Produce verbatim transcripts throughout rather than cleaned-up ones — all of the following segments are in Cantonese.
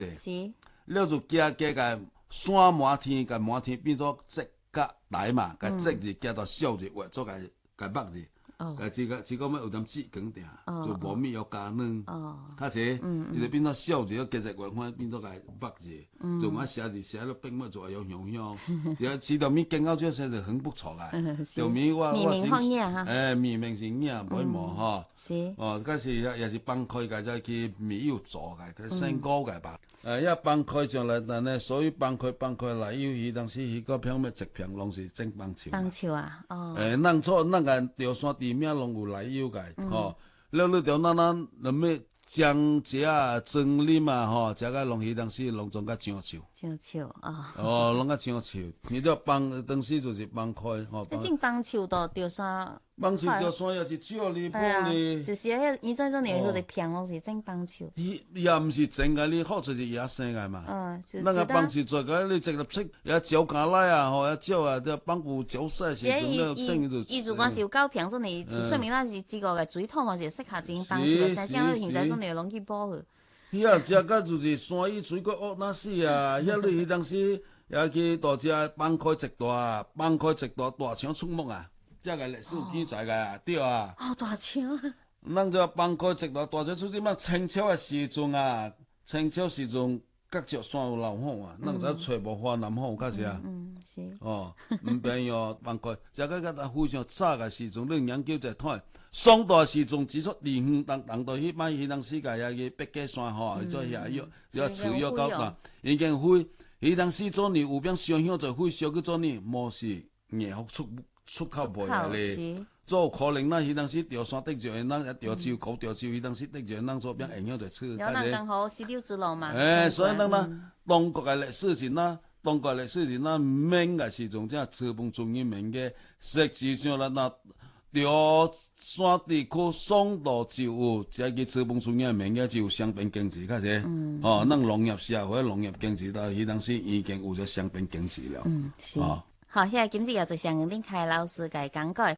是， 了就加加个山满天，甲满天变做节甲来嘛，甲节日加到小日画做甲甲目日。 哦， 甲这个这个要有点紫光定， 哦就无米要加软， 哦， 较济， 嗯伊就变做小日，节日原反变做甲目日，就嘛写字写了变么做样样样，只要吃到米更高就写就很不错啊。就米我我真方言哈， 诶，面面是影，无毛吼。 是， 哦，嗰时也也是放开个再去米油做个，佢新高个吧。诶，一放开上来，但呢，所以放开放开来，有伊当时迄个片咩直片拢是正棒球。 棒球啊，哦， 诶，咱错咱个潮汕地面拢有来有个，吼，了你着咱咱人咩姜汁啊、蒸啉啊，吼，食个拢迄当时拢种甲上手。 上手啊， 哦，拢甲上手，你着放当时就是放开，吼。 迄种棒球都潮汕。 棒球潮汕也是少哩， 哎呀， 玻璃。 就是迄以前种年嗰只片拢是真棒球。 伊也毋是真个，你好就是野生个嘛。 嗯，就咱个棒球做个，你直入出也招架来啊，吼，也招啊，这棒球招赛时阵了，整就。 伊如果是有够平种呢，就说明咱是这个个水土嘛是适合真棒球个，才将现在种呢拢去保去。 伊啊，食个就是山芋水果恶那死啊！遐你迄当时也去大只放开一大，放开一大大枪出没啊！这个历史有记载个，对啊。 哦，大枪。 咱这放开一大大只出即摆清朝的时阵啊，清朝时阵各石山有老虎啊，咱只吹无花南虎有较些。 嗯，是。 哦，唔便哦，放开。这个个非常早个时阵，你研究一睇。宋代时阵指出离远东东到迄摆迄当时个遐去北界山吼，做遐药，只要持药到哪，已经灰。迄当时做呢有边商向做灰烧去做呢，无是硬福出出口袂来咧。做可能咱迄当时潮汕得罪，咱潮州高潮州迄当时得罪，咱做边影响就出。 有咱刚好丝绸之路嘛。 诶，所以咱咱中国个历史是咱。中国历史是咱明个时阵，这资本主义民个实际上咱那潮汕地区宋代就有，这个资本主义民个就有商品经济，较济。嗯。哦，咱农业社会、农业经济到迄当时已经有咗商品经济了。 嗯，是。 哦、 好，现在今次也就向林凯老师来讲解。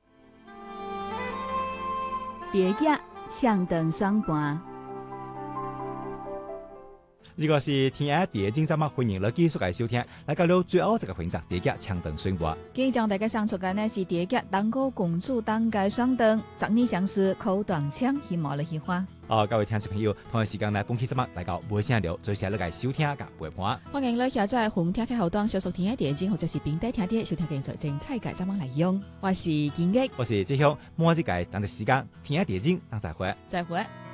蝶叶呛等双盘。 如果是天下第一精，咱们欢迎你继续来收听，来到了最后这个环节，第一枪灯宣布。 今日将大家上出嘅呢是第一当歌公主当街双灯，十年相思口断枪，希望你喜欢。 哦，各位听众朋友，同一时间呢，恭喜咱们来到微信聊，最下来来收听甲陪伴。 欢迎你下载红听嘅后端，小属天下第一精或者是平底听啲收听更在精彩嘅，咱们来用。我是建益， 我是志雄，末一届当个时间，天下第一精，当再会， 再会。